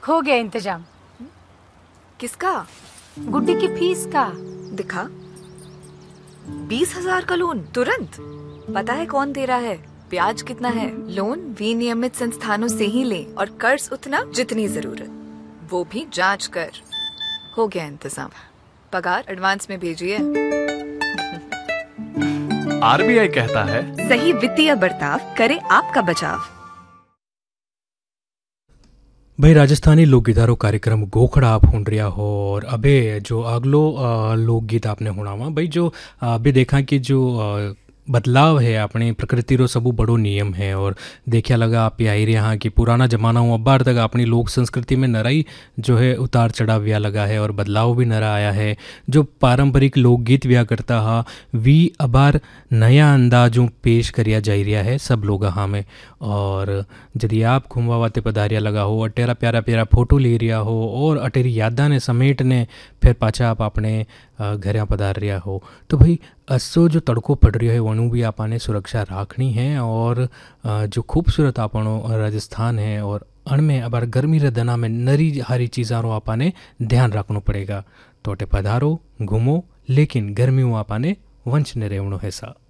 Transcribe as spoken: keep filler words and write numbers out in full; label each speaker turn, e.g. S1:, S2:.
S1: हो गया इंतजाम।
S2: किसका?
S1: गुड्डी की फीस का।
S2: दिखा। बीस हजार का लोन तुरंत। पता है कौन दे रहा है, ब्याज कितना है? लोन विनियमित संस्थानों से ही ले और कर्ज उतना जितनी जरूरत, वो भी जांच कर। हो गया इंतजाम। पगार एडवांस में भेजिए।
S3: आरबीआई कहता है,
S2: सही वित्तीय बर्ताव करे आपका बचाव।
S4: भाई राजस्थानी लोकगीतारो कार्यक्रम गोखड़ा आप सुन रिया हो। और अबे जो अगलो लोकगीत आपने सुनावा भाई, जो अभी देखा कि जो बदलाव है अपनी प्रकृति रो सबू बड़ो नियम है। और देखा लगा आप आई रहा कि पुराना जमाना हूँ अब्बार तक अपनी लोक संस्कृति में नराई जो है उतार चढ़ाव व्या लगा है और बदलाव भी नरा आया है। जो पारंपरिक लोकगीत व्या करता हा वी अबार नया अंदाजों पेश करिया जा रहा है सब लोग हाँ में। और यदि आप घूमवा वाते पधारिया लगा हो, अटेरा प्यारा प्यारा फोटो ले रिया हो और अटेरी यादा ने समेटने फिर पाछा आप अपने घर पधार रिया हो, तो भाई असो जो तड़को पड़ रही है वनु भी आपाने सुरक्षा राखनी है। और जो खूबसूरत आपनो राजस्थान है और अणमें अबार गर्मी रे दना में नरी हारी चीज़ारो आपाने ध्यान रखना पड़ेगा। तो अटे पधारो घूमो, लेकिन गर्मी में आपाने वंश ने रेवणो है सा।